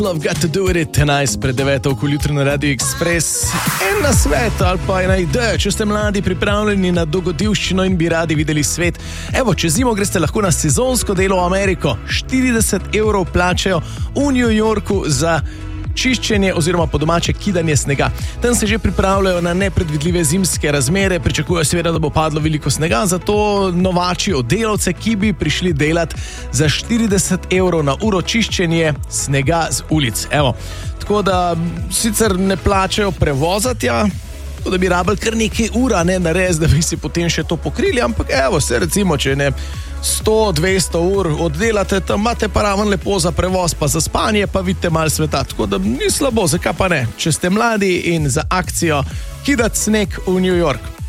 Love got to do it 11 pred 9 okoli jutro na Radio Express. En na svet ali pa ena ideja, če ste mladi pripravljeni na dogodivščino in bi radi videli svet. Evo, čez zimo greste lahko na sezonsko delo v Ameriko. 40 € plačajo v New Yorku za čiščenje oziroma po domače kidanje snega. Tam se že pripravljajo na nepredvidljive zimske razmere, pričakujejo seveda, da bo padlo veliko snega, zato novačijo delavce, ki bi prišli delati za 40 € na uro čiščenje snega z ulic. Evo, tako da sicer ne plačajo prevoza tja, da bi rabili kar nekaj ura, ne nares, da bi si potem še to pokrili, ampak evo, se recimo, če ne 100-200 ur oddelate, tam imate pa raven lepo za prevoz, pa za spanje, pa vidite malo sveta, tako da ni slabo, zakaj pa ne, če ste mladi in za akcijo kidati sneg v New York.